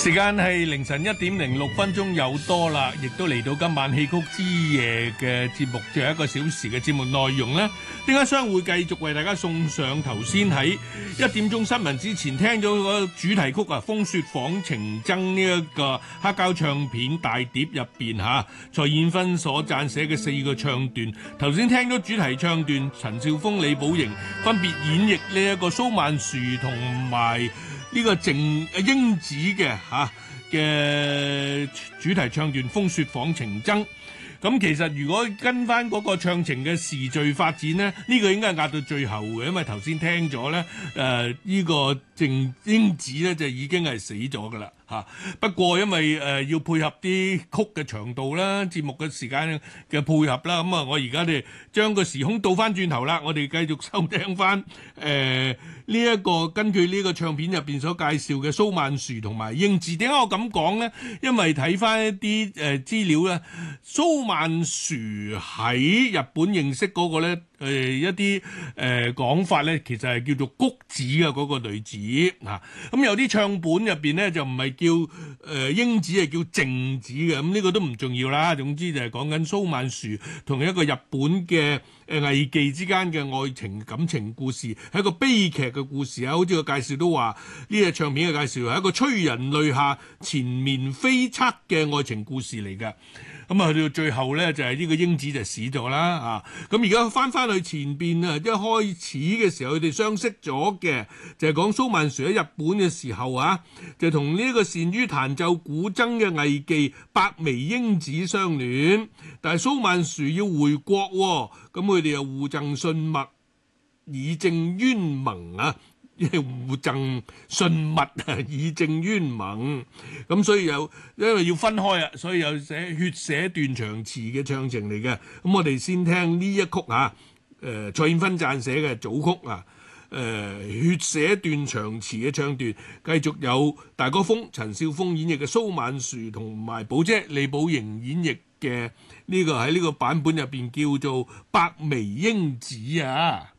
時間係凌晨1:06有多啦，亦都嚟到今晚戲曲之夜嘅節目，最後1個小時嘅節目內容呢，點解商會繼續為大家送上頭先喺1點鐘新聞之前聽咗個主題曲啊，《風雪紡情僧》呢一個黑膠唱片大碟入邊蔡燕芬所撰寫嘅4個唱段。頭先聽咗主題唱段，陳少峰、李寶瑩分別演繹呢一個蘇曼殊同埋呢個英子嘅主題唱段《風雪紡情僧》。咁其實如果跟翻嗰個唱情嘅時序發展呢，呢個應該係壓到最後嘅，因為頭先聽咗咧，呢個英子咧就已經係死咗噶啦嚇。不過因為要配合啲曲嘅長度啦、節目嘅時間嘅配合啦，咁啊我而家哋將個時空倒翻轉頭啦，我哋繼續收聽翻呢一個根據呢個唱片入邊所介紹嘅蘇曼殊同埋英子。點解我咁講呢？因為睇翻一啲資料咧，蘇曼殊喺日本認識嗰個咧，一啲講法咧，其實係叫做谷子嘅嗰個女子咁有啲唱本入邊咧就唔係叫英子，係叫靜子嘅。咁呢個都唔重要啦。總之就係講緊蘇曼殊同一個日本嘅藝妓之間嘅愛情感情故事，係一個悲劇嘅故事啊！好似個介紹都話呢個唱片嘅介紹係一個催人淚下、纏綿悱惻嘅愛情故事嚟嘅。咁啊，去到最後咧，就係呢個英子就死咗啦咁而家翻去前邊啊，一開始嘅時候佢哋相識咗嘅，就係講蘇曼殊喺日本嘅時候就同呢個善於彈奏古箏嘅藝妓白眉英子相戀，但係蘇曼殊要回國咁佢哋又互贈信物，以證冤盟互贈信物以證冤盟。咁所以因為要分開所以有寫血寫斷腸詞嘅唱情嚟嘅。咁我哋先聽呢一曲蔡燕芬撰寫嘅組曲血寫斷腸詞嘅唱段，繼續有大哥峰、陳少峰演繹嘅蘇曼殊同埋寶姐李寶瑩演繹嘅呢個喺呢個版本入邊叫做白眉英子